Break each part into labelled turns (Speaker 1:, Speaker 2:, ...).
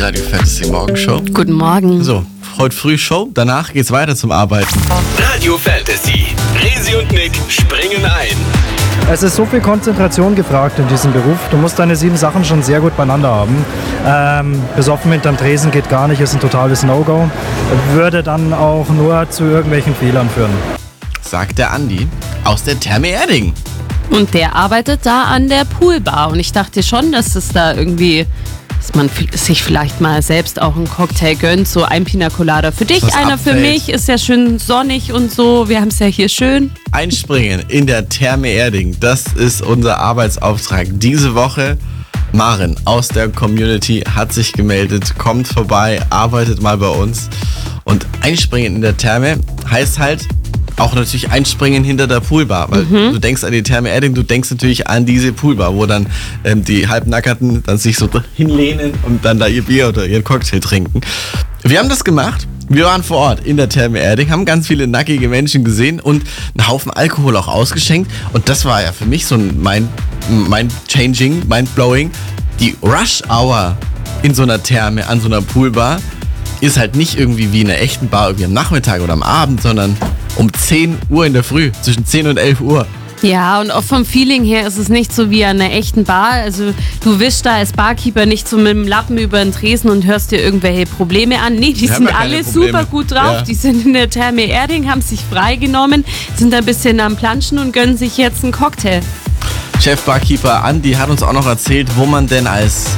Speaker 1: Radio Fantasy Morgenshow.
Speaker 2: Guten Morgen.
Speaker 1: So, heute früh Show, danach geht's weiter zum Arbeiten.
Speaker 3: Radio Fantasy. Resi und Nick springen ein.
Speaker 4: Es ist so viel Konzentration gefragt in diesem Beruf. Du musst deine 7 Sachen schon sehr gut beieinander haben. Besoffen hinterm Tresen geht gar nicht, ist ein totales No-Go. Würde dann auch nur zu irgendwelchen Fehlern führen.
Speaker 1: Sagt der Andi aus der Therme Erding.
Speaker 2: Und der arbeitet da an der Poolbar. Und ich dachte schon, dass es da irgendwie, dass man sich vielleicht mal selbst auch einen Cocktail gönnt. So ein Pina Colada für dich,
Speaker 1: Was
Speaker 2: einer
Speaker 1: abfällt.
Speaker 2: für mich. Ist ja schön sonnig und so. Wir haben es ja hier schön.
Speaker 1: Einspringen in der Therme Erding, das ist unser Arbeitsauftrag diese Woche. Maren aus der Community hat sich gemeldet, kommt vorbei, arbeitet mal bei uns. Und einspringen in der Therme heißt halt auch natürlich einspringen hinter der Poolbar, weil du denkst an die Therme Erding, du denkst natürlich an diese Poolbar, wo dann die Halbnackerten dann sich so hinlehnen und dann da ihr Bier oder ihren Cocktail trinken. Wir haben das gemacht. Wir waren vor Ort in der Therme Erding, haben ganz viele nackige Menschen gesehen und einen Haufen Alkohol auch ausgeschenkt. Und das war ja für mich so ein Mind-changing, Mind-blowing. Die Rush-Hour in so einer Therme, an so einer Poolbar, ist halt nicht irgendwie wie in einer echten Bar irgendwie am Nachmittag oder am Abend, sondern um 10 Uhr in der Früh, zwischen 10 und 11 Uhr.
Speaker 2: Ja, und auch vom Feeling her ist es nicht so wie an einer echten Bar. Also du wischst da als Barkeeper nicht so mit dem Lappen über den Tresen und hörst dir irgendwelche Probleme an. Nee, die
Speaker 1: Wir haben
Speaker 2: sind
Speaker 1: ja keine
Speaker 2: alle
Speaker 1: Probleme.
Speaker 2: super gut drauf.
Speaker 1: Ja.
Speaker 2: Die sind in der Therme Erding, haben sich freigenommen, sind ein bisschen am Planschen und gönnen sich jetzt einen Cocktail.
Speaker 1: Chef-Barkeeper Andi hat uns auch noch erzählt, wo man denn als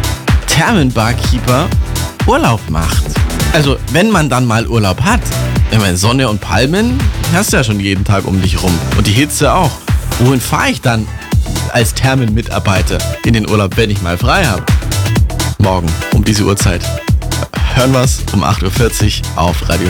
Speaker 1: Thermenbarkeeper Urlaub macht. Also, wenn man dann mal Urlaub hat. Ich meine, Sonne und Palmen hast du ja schon jeden Tag um dich rum. Und die Hitze auch. Wohin fahre ich dann als Thermenmitarbeiter in den Urlaub, wenn ich mal frei habe? Morgen um diese Uhrzeit. Hören wir's um 8.40 Uhr auf Radio